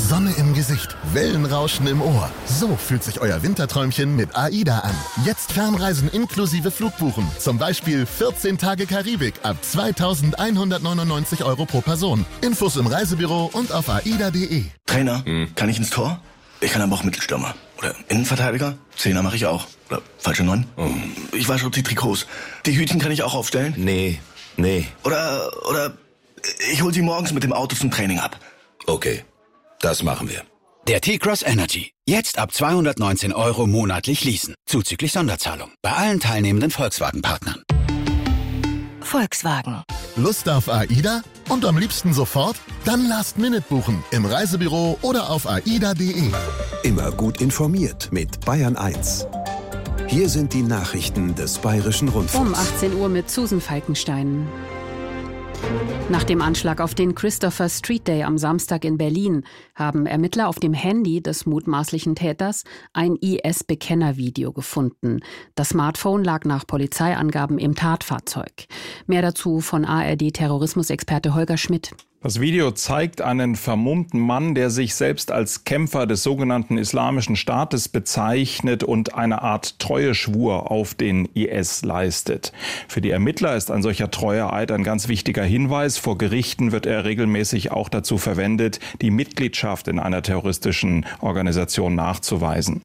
Sonne im Gesicht, Wellenrauschen im Ohr. So fühlt sich euer Winterträumchen mit AIDA an. Jetzt Fernreisen inklusive Flugbuchen. Zum Beispiel 14 Tage Karibik ab 2.199 € pro Person. Infos im Reisebüro und auf aida.de. Trainer, kann ich ins Tor? Ich kann aber auch Mittelstürmer. Oder Innenverteidiger? Zehner mache ich auch. Oder falsche 9? Ich wasche die Trikots. Die Hütchen kann ich auch aufstellen? Nee. Oder ich hol sie morgens mit dem Auto zum Training ab. Okay, das machen wir. Der T-Cross Energy. Jetzt ab 219 € monatlich leasen. Zuzüglich Sonderzahlung. Bei allen teilnehmenden Volkswagen-Partnern. Volkswagen. Lust auf AIDA? Und am liebsten sofort? Dann Last-Minute buchen. Im Reisebüro oder auf aida.de. Immer gut informiert mit Bayern 1. Hier sind die Nachrichten des Bayerischen Rundfunks. Um 18 Uhr mit Susan Falkenstein. Nach dem Anschlag auf den Christopher Street Day am Samstag in Berlin haben Ermittler auf dem Handy des mutmaßlichen Täters ein IS-Bekennervideo gefunden. Das Smartphone lag nach Polizeiangaben im Tatfahrzeug. Mehr dazu von ARD-Terrorismusexperte Holger Schmidt. Das Video zeigt einen vermummten Mann, der sich selbst als Kämpfer des sogenannten Islamischen Staates bezeichnet und eine Art Treueschwur auf den IS leistet. Für die Ermittler ist ein solcher Treueeid ein ganz wichtiger Hinweis. Vor Gerichten wird er regelmäßig auch dazu verwendet, die Mitgliedschaft in einer terroristischen Organisation nachzuweisen.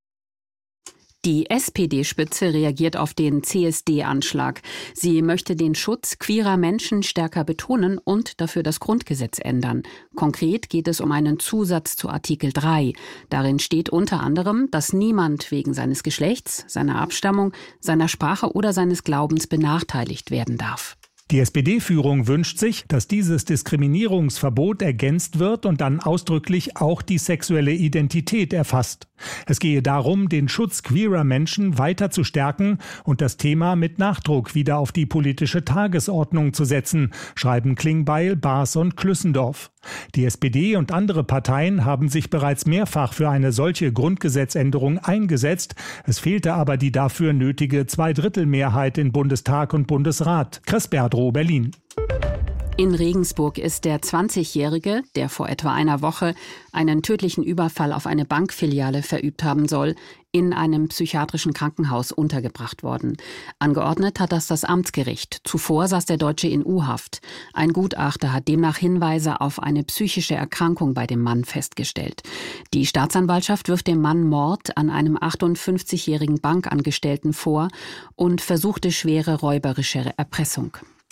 Die SPD-Spitze reagiert auf den CSD-Anschlag. Sie möchte den Schutz queerer Menschen stärker betonen und dafür das Grundgesetz ändern. Konkret geht es um einen Zusatz zu Artikel 3. Darin steht unter anderem, dass niemand wegen seines Geschlechts, seiner Abstammung, seiner Sprache oder seines Glaubens benachteiligt werden darf. Die SPD-Führung wünscht sich, dass dieses Diskriminierungsverbot ergänzt wird und dann ausdrücklich auch die sexuelle Identität erfasst. Es gehe darum, den Schutz queerer Menschen weiter zu stärken und das Thema mit Nachdruck wieder auf die politische Tagesordnung zu setzen, schreiben Klingbeil, Baas und Klüssendorf. Die SPD und andere Parteien haben sich bereits mehrfach für eine solche Grundgesetzänderung eingesetzt. Es fehlte aber die dafür nötige Zweidrittelmehrheit in Bundestag und Bundesrat. Chris Berdrow, Berlin. In Regensburg ist der 20-Jährige, der vor etwa einer Woche einen tödlichen Überfall auf eine Bankfiliale verübt haben soll, in einem psychiatrischen Krankenhaus untergebracht worden. Angeordnet hat das Amtsgericht. Zuvor saß der Deutsche in U-Haft. Ein Gutachter hat demnach Hinweise auf eine psychische Erkrankung bei dem Mann festgestellt. Die Staatsanwaltschaft wirft dem Mann Mord an einem 58-jährigen Bankangestellten vor und versuchte schwere räuberische Erpressung.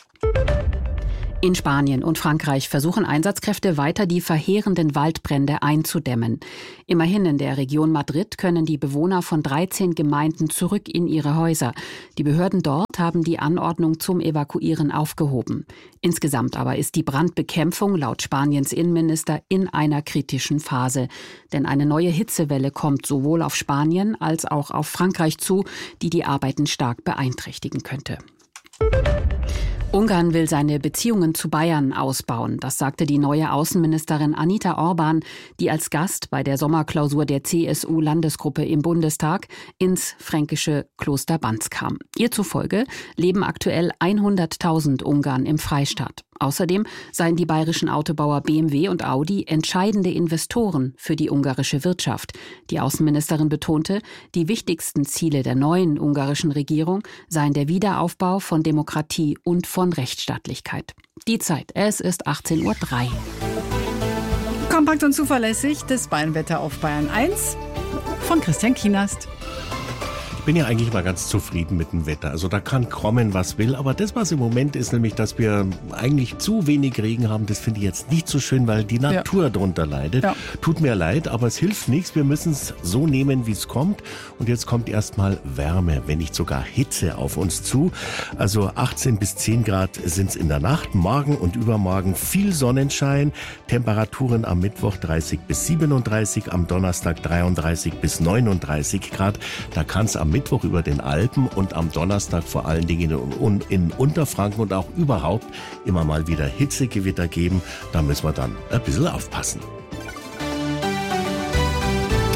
In Spanien und Frankreich versuchen Einsatzkräfte weiter, die verheerenden Waldbrände einzudämmen. Immerhin in der Region Madrid können die Bewohner von 13 Gemeinden zurück in ihre Häuser. Die Behörden dort haben die Anordnung zum Evakuieren aufgehoben. Insgesamt aber ist die Brandbekämpfung laut Spaniens Innenminister in einer kritischen Phase. Denn eine neue Hitzewelle kommt sowohl auf Spanien als auch auf Frankreich zu, die die Arbeiten stark beeinträchtigen könnte. Ungarn will seine Beziehungen zu Bayern ausbauen. Das sagte die neue Außenministerin Anita Orban, die als Gast bei der Sommerklausur der CSU-Landesgruppe im Bundestag ins fränkische Kloster Banz kam. Ihr zufolge leben aktuell 100.000 Ungarn im Freistaat. Außerdem seien die bayerischen Autobauer BMW und Audi entscheidende Investoren für die ungarische Wirtschaft. Die Außenministerin betonte, die wichtigsten Ziele der neuen ungarischen Regierung seien der Wiederaufbau von Demokratie und von Rechtsstaatlichkeit. Die Zeit, es ist 18:03 Uhr. Kompakt und zuverlässig das Bayernwetter auf Bayern 1 von Christian Kienast. Ich bin ja eigentlich mal ganz zufrieden mit dem Wetter. Also da kann kommen, was will. Aber das, was im Moment ist, nämlich, dass wir eigentlich zu wenig Regen haben, das finde ich jetzt nicht so schön, weil die Natur darunter leidet. Ja. Tut mir leid, aber es hilft nichts. Wir müssen es so nehmen, wie es kommt. Und jetzt kommt erstmal Wärme, wenn nicht sogar Hitze auf uns zu. Also 18 bis 10 Grad sind es in der Nacht. Morgen und übermorgen viel Sonnenschein. Temperaturen am Mittwoch 30 bis 37, am Donnerstag 33 bis 39 Grad. Da kann es am Mittwoch über den Alpen und am Donnerstag vor allen Dingen in Unterfranken und auch überhaupt immer mal wieder Hitzegewitter geben. Da müssen wir dann ein bisschen aufpassen.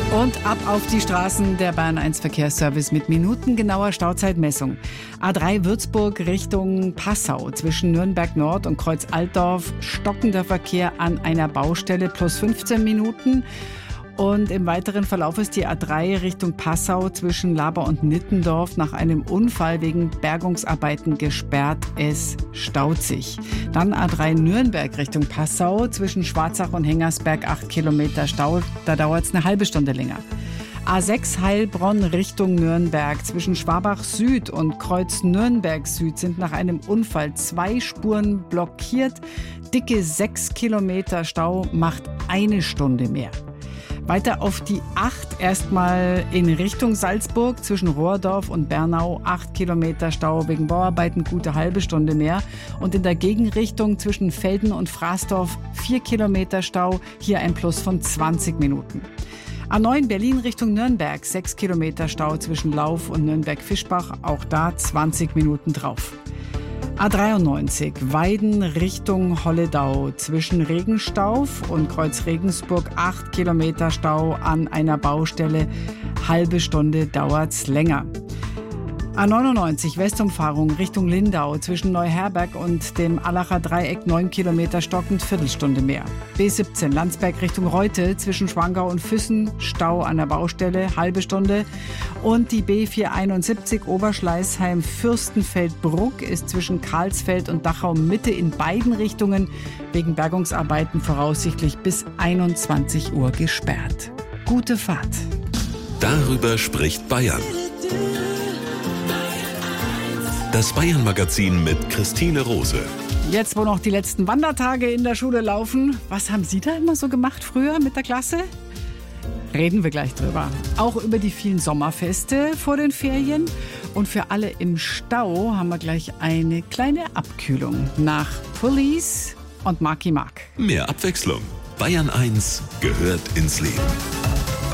Und ab auf die Straßen, der Bayern 1 Verkehrsservice mit minutengenauer Stauzeitmessung. A3 Würzburg Richtung Passau zwischen Nürnberg Nord und Kreuz Altdorf. Stockender Verkehr an einer Baustelle plus 15 Minuten. Und im weiteren Verlauf ist die A3 Richtung Passau zwischen Laber und Nittendorf nach einem Unfall wegen Bergungsarbeiten gesperrt. Es staut sich. Dann A3 Nürnberg Richtung Passau zwischen Schwarzach und Hengersberg 8 Kilometer Stau. Da dauert es eine halbe Stunde länger. A6 Heilbronn Richtung Nürnberg zwischen Schwabach Süd und Kreuz Nürnberg Süd sind nach einem Unfall 2 Spuren blockiert. Dicke 6 Kilometer Stau macht eine Stunde mehr. Weiter auf die 8, erstmal in Richtung Salzburg zwischen Rohrdorf und Bernau 8 Kilometer Stau wegen Bauarbeiten, gute halbe Stunde mehr. Und in der Gegenrichtung zwischen Velden und Fraßdorf 4 Kilometer Stau, hier ein Plus von 20 Minuten. A9 Berlin Richtung Nürnberg, 6 Kilometer Stau zwischen Lauf und Nürnberg-Fischbach, auch da 20 Minuten drauf. A93 Weiden Richtung Holledau zwischen Regenstauf und Kreuz Regensburg 8 Kilometer Stau an einer Baustelle. Halbe Stunde dauert's länger. A99 Westumfahrung Richtung Lindau zwischen Neuherberg und dem Allacher Dreieck 9 Kilometer stockend, Viertelstunde mehr. B17 Landsberg Richtung Reute zwischen Schwangau und Füssen, Stau an der Baustelle, halbe Stunde. Und die B471 Oberschleißheim-Fürstenfeldbruck ist zwischen Karlsfeld und Dachau Mitte in beiden Richtungen wegen Bergungsarbeiten voraussichtlich bis 21 Uhr gesperrt. Gute Fahrt. Darüber spricht Bayern. Das Bayern-Magazin mit Christine Rose. Jetzt, wo noch die letzten Wandertage in der Schule laufen, was haben Sie da immer so gemacht früher mit der Klasse? Reden wir gleich drüber. Auch über die vielen Sommerfeste vor den Ferien. Und für alle im Stau haben wir gleich eine kleine Abkühlung nach Police und Marky Mark. Mehr Abwechslung. Bayern 1 gehört ins Leben.